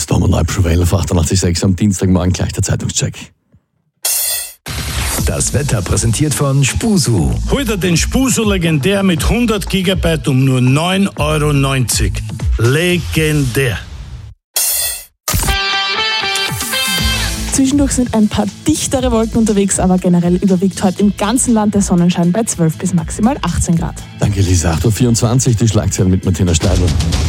ist Norman Neubschwell auf 88.6 am Dienstagmorgen, gleich der Zeitungscheck. Das Wetter präsentiert von Spusu. Heute den Spusu legendär mit 100 GB um nur 9,90 €. Legendär. Zwischendurch sind ein paar dichtere Wolken unterwegs, aber generell überwiegt heute im ganzen Land der Sonnenschein bei 12 bis maximal 18 Grad. Danke, Lisa. 8.24 Uhr, die Schlagzeilen mit Martina Steidl.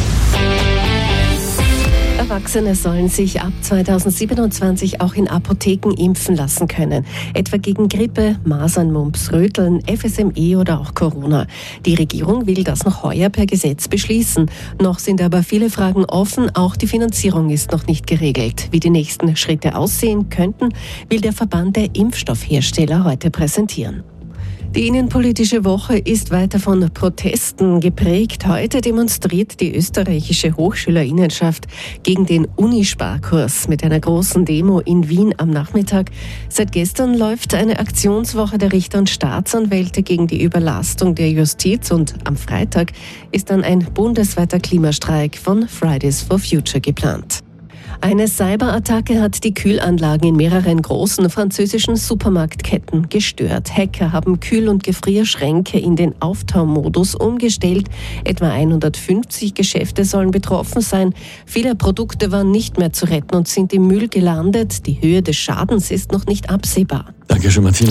Erwachsene sollen sich ab 2027 auch in Apotheken impfen lassen können. Etwa gegen Grippe, Masern, Mumps, Röteln, FSME oder auch Corona. Die Regierung will das noch heuer per Gesetz beschließen. Noch sind aber viele Fragen offen. Auch die Finanzierung ist noch nicht geregelt. Wie die nächsten Schritte aussehen könnten, will der Verband der Impfstoffhersteller heute präsentieren. Die innenpolitische Woche ist weiter von Protesten geprägt. Heute demonstriert die österreichische Hochschülerinnenschaft gegen den Unisparkurs mit einer großen Demo in Wien am Nachmittag. Seit gestern läuft eine Aktionswoche der Richter und Staatsanwälte gegen die Überlastung der Justiz und am Freitag ist dann ein bundesweiter Klimastreik von Fridays for Future geplant. Eine Cyberattacke hat die Kühlanlagen in mehreren großen französischen Supermarktketten gestört. Hacker haben Kühl- und Gefrierschränke in den Auftaumodus umgestellt. Etwa 150 Geschäfte sollen betroffen sein. Viele Produkte waren nicht mehr zu retten und sind im Müll gelandet. Die Höhe des Schadens ist noch nicht absehbar. Dankeschön, Martina.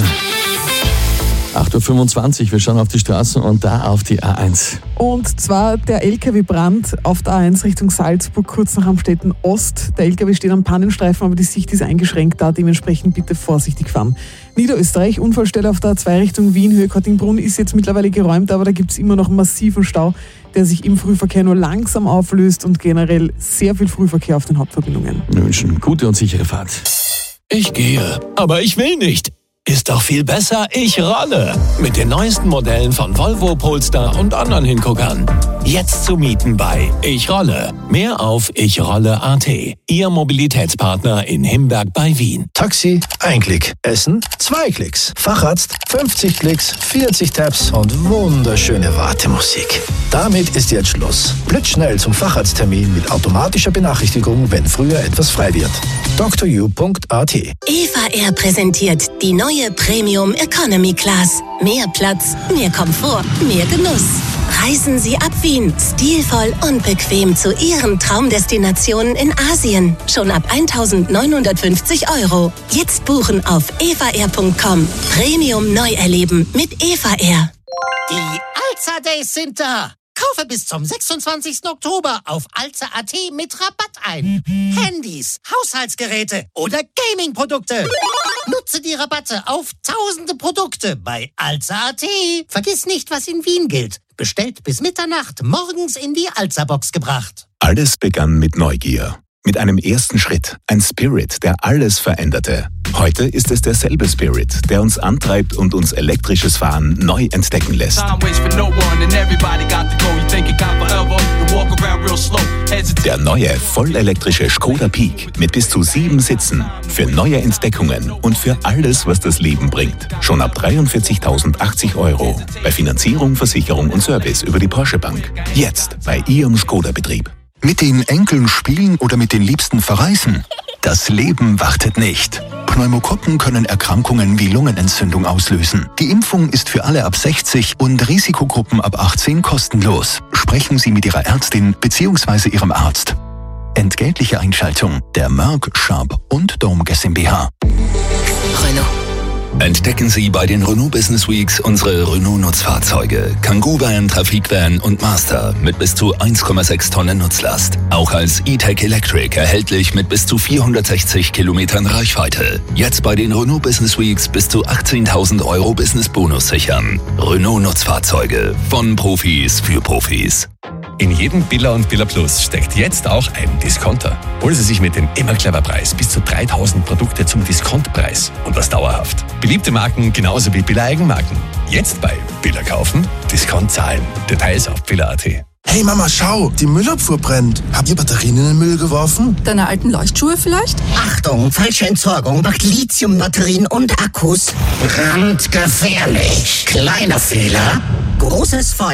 8.25 Uhr, wir schauen auf die Straßen und da auf die A1. Und zwar der LKW-Brand auf der A1 Richtung Salzburg, kurz nach Amstetten Ost. Der LKW steht am Pannenstreifen, aber die Sicht ist eingeschränkt, da dementsprechend bitte vorsichtig fahren. Niederösterreich, Unfallstelle auf der A2 Richtung Wien, Höhe Kottingbrunn ist jetzt mittlerweile geräumt, aber da gibt es immer noch einen massiven Stau, der sich im Frühverkehr nur langsam auflöst und generell sehr viel Frühverkehr auf den Hauptverbindungen. Wir wünschen gute und sichere Fahrt. Ich gehe, aber ich will nicht. Ist doch viel besser, ich rolle. Mit den neuesten Modellen von Volvo, Polestar und anderen Hinguckern. Jetzt zu mieten bei Ich Rolle. Mehr auf ichrolle.at. Ihr Mobilitätspartner in Himberg bei Wien. Taxi, 1 Klick. Essen, 2 Klicks. Facharzt, 50 Klicks, 40 Tabs und wunderschöne Wartemusik. Damit ist jetzt Schluss. Blitzschnell zum Facharzttermin mit automatischer Benachrichtigung, wenn früher etwas frei wird. DrU.at. Eva Air präsentiert die neue Premium Economy Class. Mehr Platz, mehr Komfort, mehr Genuss. Reisen Sie ab Wien, stilvoll und bequem zu Ihren Traumdestinationen in Asien. Schon ab 1.950 €. Jetzt buchen auf evaair.com. Premium neu erleben mit Eva Air. Die Alza Days sind da. Kaufe bis zum 26. Oktober auf alza.at mit Rabatt ein. Handys, Haushaltsgeräte oder Gaming-Produkte. Nutze die Rabatte auf tausende Produkte bei alza.at. Vergiss nicht, was in Wien gilt. Bestellt bis Mitternacht, morgens in die Alza-Box gebracht. Alles begann mit Neugier. Mit einem ersten Schritt. Ein Spirit, der alles veränderte. Heute ist es derselbe Spirit, der uns antreibt und uns elektrisches Fahren neu entdecken lässt. Der neue, vollelektrische Skoda Peak mit bis zu 7 Sitzen. Für neue Entdeckungen und für alles, was das Leben bringt. Schon ab 43.080 €. Bei Finanzierung, Versicherung und Service über die Porsche Bank. Jetzt bei Ihrem Skoda-Betrieb. Mit den Enkeln spielen oder mit den Liebsten verreisen? Das Leben wartet nicht. Pneumokokken können Erkrankungen wie Lungenentzündung auslösen. Die Impfung ist für alle ab 60 und Risikogruppen ab 18 kostenlos. Sprechen Sie mit Ihrer Ärztin bzw. Ihrem Arzt. Entgeltliche Einschaltung der Merck, Sharp und Dome GmbH. Renault. Entdecken Sie bei den Renault Business Weeks unsere Renault-Nutzfahrzeuge. Kangoo Van, Trafikvan und Master mit bis zu 1,6 Tonnen Nutzlast. Auch als E-Tech Electric erhältlich mit bis zu 460 Kilometern Reichweite. Jetzt bei den Renault Business Weeks bis zu 18.000 € Business-Bonus sichern. Renault-Nutzfahrzeuge von Profis für Profis. In jedem Billa und Billa Plus steckt jetzt auch ein Discounter. Holen Sie sich mit dem immer clever Preis bis zu 3.000 Produkte zum Diskontpreis und das dauerhaft. Beliebte Marken genauso wie Billa Eigenmarken. Jetzt bei Billa kaufen, Discount zahlen. Details auf billa.at. Hey Mama, schau, die Müllabfuhr brennt. Habt ihr Batterien in den Müll geworfen? Deine alten Leuchtschuhe vielleicht? Achtung, falsche Entsorgung macht Lithiumbatterien und Akkus brandgefährlich. Kleiner Fehler, großes Feuer.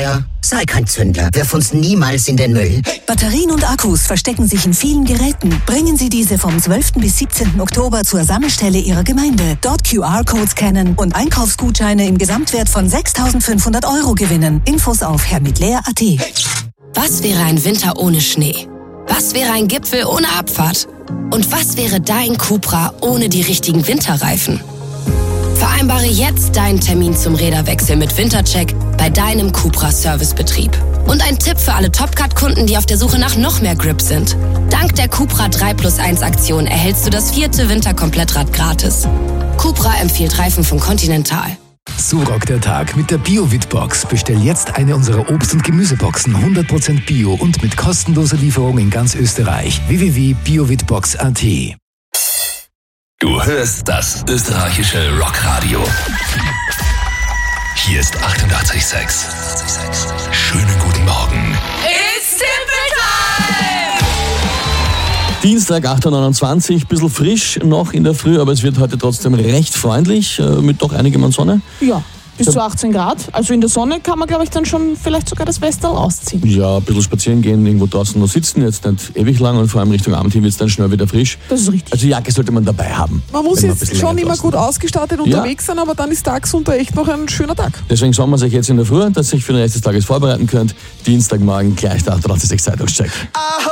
Sei kein Zündler, wirf uns niemals in den Müll. Batterien und Akkus verstecken sich in vielen Geräten. Bringen Sie diese vom 12. bis 17. Oktober zur Sammelstelle Ihrer Gemeinde. Dort QR-Codes scannen und Einkaufsgutscheine im Gesamtwert von 6.500 € gewinnen. Infos auf herrmitleer.at. Was wäre ein Winter ohne Schnee? Was wäre ein Gipfel ohne Abfahrt? Und was wäre dein Cupra ohne die richtigen Winterreifen? Vereinbare jetzt deinen Termin zum Räderwechsel mit Wintercheck bei deinem Cupra-Servicebetrieb. Und ein Tipp für alle Topcat-Kunden, die auf der Suche nach noch mehr Grip sind. Dank der Cupra 3+1-Aktion erhältst du das 4. Winterkomplettrad gratis. Cupra empfiehlt Reifen von Continental. So rockt der Tag mit der Bio-Wit-Box. Bestell jetzt eine unserer Obst- und Gemüseboxen 100% Bio und mit kostenloser Lieferung in ganz Österreich. www.biowitbox.at. Du hörst das österreichische Rockradio. Hier ist 88,6. Schönen guten Morgen. It's Simple Time! Dienstag, 8.29 Uhr, bisschen frisch noch in der Früh, aber es wird heute trotzdem recht freundlich, mit doch einigem an Sonne. Ja, bis zu 18 Grad. Also in der Sonne kann man, glaube ich, dann schon vielleicht sogar das Westerl ausziehen. Ja, ein bisschen spazieren gehen, irgendwo draußen noch sitzen, jetzt nicht ewig lang und vor allem Richtung Abend hin wird es dann schnell wieder frisch. Das ist richtig. Also Jacke sollte man dabei haben. Man muss jetzt schon immer gut ausgestattet unterwegs sein, aber dann ist tagsunter echt noch ein schöner Tag. Deswegen sagen wir euch jetzt in der Früh, dass ihr euch für den Rest des Tages vorbereiten könnt. Dienstagmorgen gleich der 88,6 Zeitungscheck.